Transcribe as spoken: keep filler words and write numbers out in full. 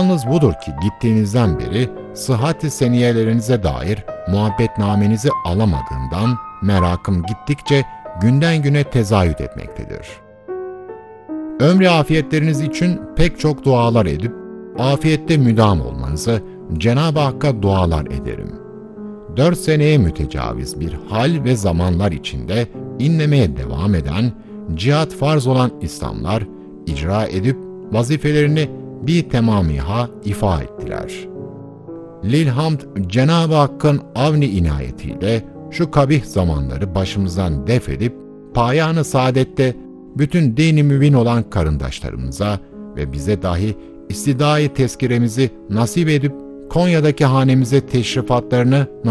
Hatalınız budur ki gittiğinizden beri sıhhat-i seniyelerinize dair muhabbetnamenizi alamadığımdan merakım gittikçe günden güne tezayüd etmektedir. Ömrü afiyetleriniz için pek çok dualar edip, afiyette müdam olmanızı Cenab-ı Hakk'a dualar ederim. Dört seneye mütecaviz bir hal ve zamanlar içinde inlemeye devam eden, cihat farz olan İslamlar, icra edip vazifelerini bir temamiha ifa ettiler. Lilhamd, Cenab-ı Hakk'ın avni inayetiyle şu kabih zamanları başımızdan def edip, payanı saadette bütün dini mübin olan karındaşlarımıza ve bize dahi istidai tezkiremizi nasip edip Konya'daki hanemize teşrifatlarını